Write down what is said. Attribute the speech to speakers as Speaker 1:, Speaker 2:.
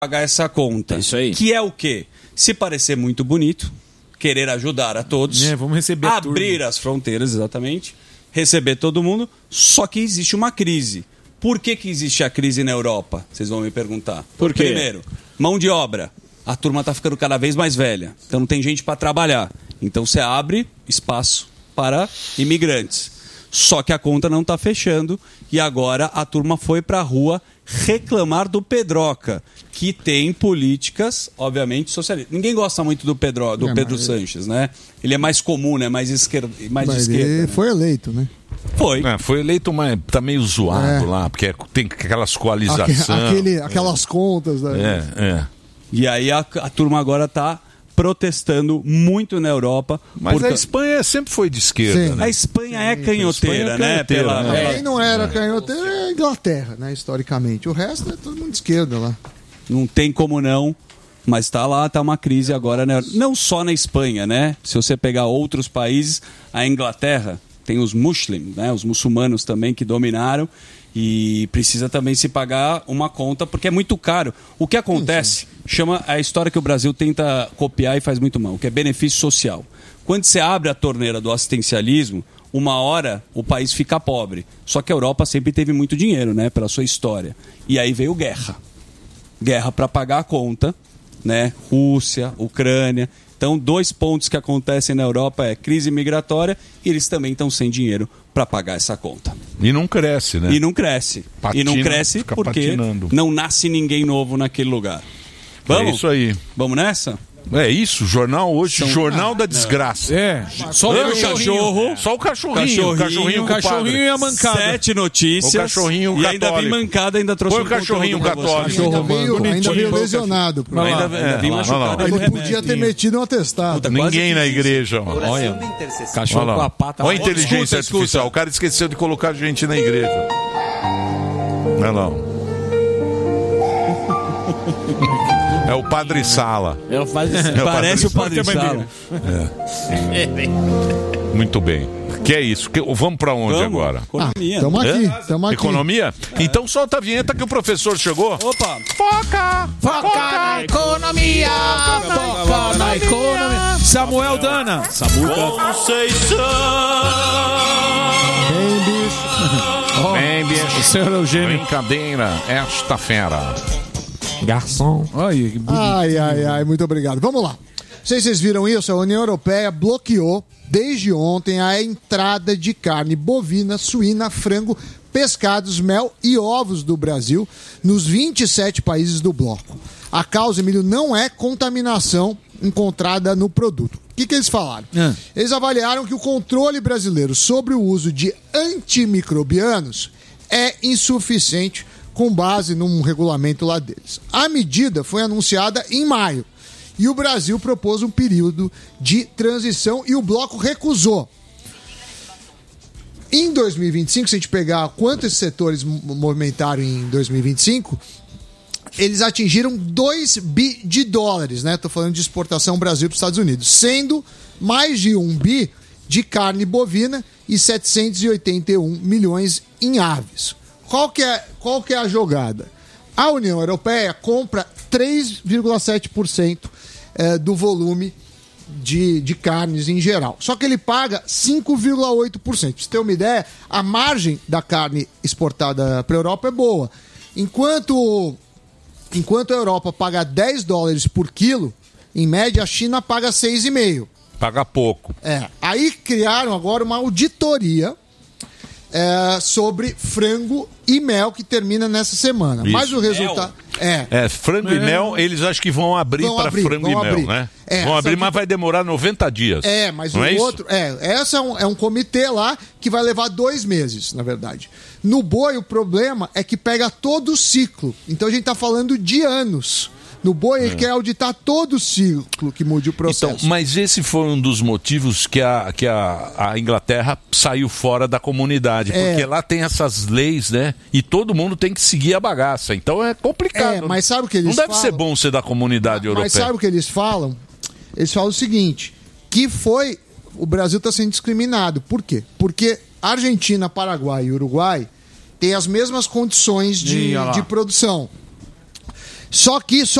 Speaker 1: pagar essa conta.
Speaker 2: Isso aí.
Speaker 1: Que é o quê? Se parecer muito bonito, querer ajudar a todos,
Speaker 3: vamos receber
Speaker 1: abrir as fronteiras, exatamente, receber todo mundo, só que existe uma crise. Por que existe a crise na Europa? Vocês vão me perguntar.
Speaker 2: Por quê?
Speaker 1: Primeiro, mão de obra. A turma está ficando cada vez mais velha, então não tem gente para trabalhar. Então você abre espaço para imigrantes. Só que a conta não está fechando e agora a turma foi para a rua reclamar do Pedroca, que tem políticas, obviamente, socialistas. Ninguém gosta muito do Pedro Sanches, né? Ele é mais comum, né? Mais de esquerda.
Speaker 4: Ele foi eleito, né?
Speaker 1: Foi
Speaker 5: eleito, mas tá meio zoado lá, porque tem aquelas coalizações.
Speaker 4: Aquelas contas.
Speaker 1: E aí a turma agora está protestando muito na Europa.
Speaker 5: Mas a Espanha sempre foi de esquerda, né?
Speaker 1: A Espanha é canhoteira, né?
Speaker 4: Quem não era canhoteira é a Inglaterra, né? Historicamente. O resto é todo mundo de esquerda lá.
Speaker 1: Não tem como não, mas tá lá, tá uma crise agora, né? Não só na Espanha, né? Se você pegar outros países, a Inglaterra tem os muslims, né? Os muçulmanos também que dominaram e precisa também se pagar uma conta porque é muito caro. O que acontece, chama a história que o Brasil tenta copiar e faz muito mal, que é benefício social. Quando você abre a torneira do assistencialismo, uma hora o país fica pobre. Só que a Europa sempre teve muito dinheiro, né? Pela sua história. E aí veio guerra. Guerra para pagar a conta, né? Rússia, Ucrânia. Então, 2 pontos que acontecem na Europa é crise migratória e eles também estão sem dinheiro para pagar essa conta.
Speaker 5: E não cresce, né?
Speaker 1: E não cresce. E não cresce porque não nasce ninguém novo naquele lugar. Vamos?
Speaker 5: É isso aí.
Speaker 1: Vamos nessa?
Speaker 5: É isso, jornal hoje, jornal da desgraça.
Speaker 3: Só o cachorro.
Speaker 5: Só o cachorrinho. O
Speaker 3: cachorrinho e a mancada.
Speaker 1: 7 notícias.
Speaker 5: O cachorrinho
Speaker 1: e ainda vem mancada, ainda trouxe
Speaker 5: o cachorrinho católico.
Speaker 4: Ainda veio lesionado.
Speaker 1: Ainda vem machucado.
Speaker 4: Ele podia ter metido um atestado.
Speaker 5: Ninguém na igreja.
Speaker 3: Olha, cachorro com a pata.
Speaker 5: Olha a inteligência artificial. O cara esqueceu de colocar gente na igreja. Olha lá. É o Padre Sala.
Speaker 1: Parece o Padre Sala.
Speaker 5: Muito bem. Que é isso? Vamos pra onde agora?
Speaker 1: Economia.
Speaker 4: Estamos aqui.
Speaker 5: Economia? Então solta a vinheta que o professor chegou.
Speaker 1: Opa!
Speaker 3: Foca na economia! Foca na economia! Samuel Dana!
Speaker 5: Bem, bicho.
Speaker 3: Senhor Eugênio.
Speaker 5: Brincadeira, esta fera.
Speaker 3: Garçom.
Speaker 4: Ai, muito obrigado. Vamos lá. Não sei se vocês viram isso, a União Europeia bloqueou desde ontem a entrada de carne bovina, suína, frango, pescados, mel e ovos do Brasil nos 27 países do bloco. A causa, Emílio, não é contaminação encontrada no produto. O que eles falaram? Eles avaliaram que o controle brasileiro sobre o uso de antimicrobianos é insuficiente com base num regulamento lá deles. A medida foi anunciada em maio e o Brasil propôs um período de transição e o bloco recusou. Em 2025, se a gente pegar quanto esses setores movimentaram em 2025, eles atingiram 2 bi de dólares, né? Tô falando de exportação Brasil para os Estados Unidos, sendo mais de 1 bi de carne bovina e 781 milhões em aves. Qual que é a jogada? A União Europeia compra 3,7% do volume de carnes em geral. Só que ele paga 5,8%. Pra você ter uma ideia, a margem da carne exportada para a Europa é boa. Enquanto a Europa paga 10 dólares por quilo, em média a China paga 6,5.
Speaker 5: Paga pouco.
Speaker 4: Aí criaram agora uma auditoria sobre frango e mel que termina nessa semana.
Speaker 5: Isso.
Speaker 4: Mas o resultado...
Speaker 5: frango e mel, eles acham que vão abrir para frango e mel, né? Vão abrir, mas vai demorar 90 dias.
Speaker 4: Mas
Speaker 5: não
Speaker 4: o
Speaker 5: é
Speaker 4: outro... Essa é um comitê lá que vai levar 2 meses, na verdade. No boi, o problema é que pega todo o ciclo. Então a gente tá falando de anos. No boi, ele quer auditar todo o ciclo que mude o processo.
Speaker 5: Então, mas esse foi um dos motivos que a Inglaterra saiu fora da comunidade. Porque lá tem essas leis, né? E todo mundo tem que seguir a bagaça. Então é complicado.
Speaker 4: Mas sabe o que eles
Speaker 5: falam? Não deve ser bom ser da comunidade europeia.
Speaker 4: Mas sabe o que eles falam? Eles falam o seguinte, que o Brasil está sendo discriminado. Por quê? Porque Argentina, Paraguai e Uruguai têm as mesmas condições de produção. Só que